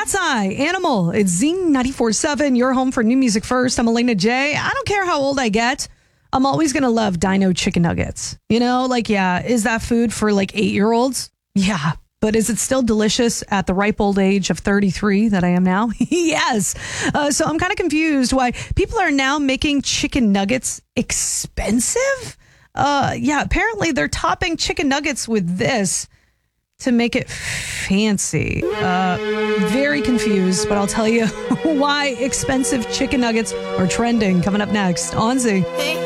Cat's Eye, Animal. It's Zing 94.7, your home for new music first. I'm Elena J. I don't care how old I get. I'm always going to love Dino chicken nuggets. You know, like, yeah, is that food for like 8-year-olds? Yeah. But is it still delicious at the ripe old age of 33 that I am now? Yes. So I'm kind of confused why people are now making chicken nuggets expensive. Yeah, apparently they're topping chicken nuggets with this to make it fancy. Very confused, but I'll tell you why expensive chicken nuggets are trending coming up next on Z. Hey.